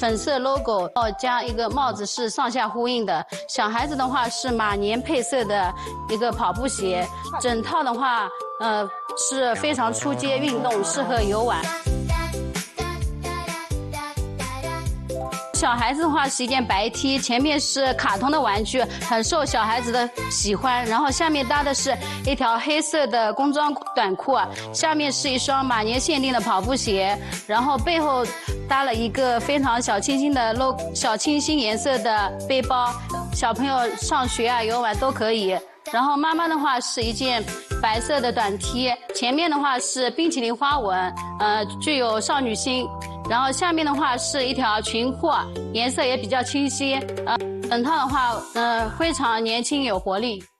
粉色 logo， 加一个帽子是上下呼应的。小孩子的话是马年配色的一个跑步鞋，整套的话，是非常出街运动，适合游玩。小孩子的话是一件白 T， 前面是卡通的玩具，很受小孩子的喜欢。然后下面搭的是一条黑色的工装短裤，下面是一双马年限定的跑步鞋，然后背后搭了一个非常小清新的小清新颜色的背包，小朋友上学啊、游玩都可以。然后妈妈的话是一件白色的短 T， 前面的话是冰淇淋花纹，具有少女心。然后下面的话是一条裙裤，颜色也比较清晰，整套的话，非常年轻有活力。